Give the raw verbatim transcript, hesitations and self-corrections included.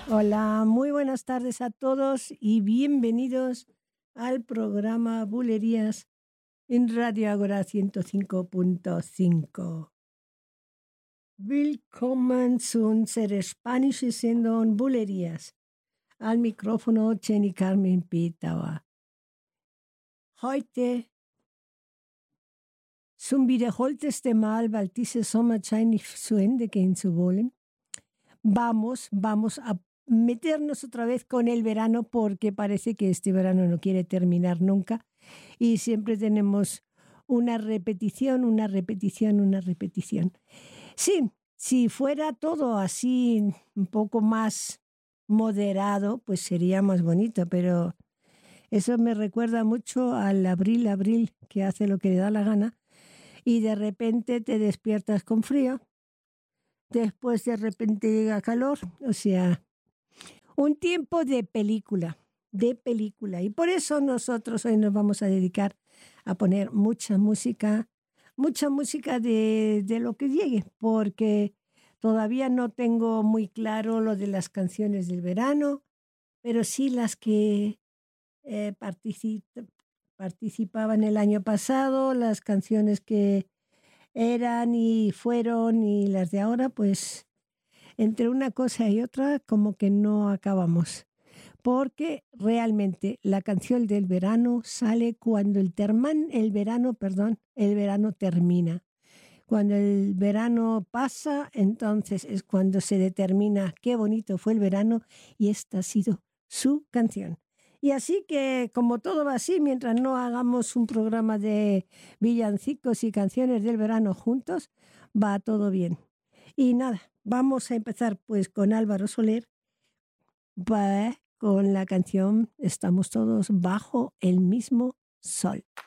Hola, muy buenas tardes a todos y bienvenidos al programa Bulerías en Radio Agora ciento cinco punto cinco. Willkommen zu unserer spanischen Sendung Bulerías. Al Mikrofono Jenny Carmen Pitauer. Heute zum wiederholtesten Mal, weil diese Sommer scheint nicht zu Ende gehen zu wollen, vamos, vamos a meternos otra vez con el verano porque parece que este verano no quiere terminar nunca y siempre tenemos una repetición, una repetición, una repetición. Sí, si fuera todo así un poco más moderado, pues sería más bonito, pero eso me recuerda mucho al abril, abril, que hace lo que le da la gana y de repente te despiertas con frío, después de repente llega calor, o sea, un tiempo de película, de película. Y por eso nosotros hoy nos vamos a dedicar a poner mucha música, mucha música de, de lo que llegue, porque todavía no tengo muy claro lo de las canciones del verano, pero sí las que eh, particip participaban el año pasado, las canciones que eran y fueron y las de ahora, pues entre una cosa y otra como que no acabamos. Porque realmente la canción del verano sale cuando el, terman, el verano, perdón, el verano termina. Cuando el verano pasa, entonces es cuando se determina qué bonito fue el verano y esta ha sido su canción. Y así que, como todo va así, mientras no hagamos un programa de villancicos y canciones del verano juntos, va todo bien. Y nada, vamos a empezar pues con Álvaro Soler, va con la canción Estamos todos bajo el mismo sol.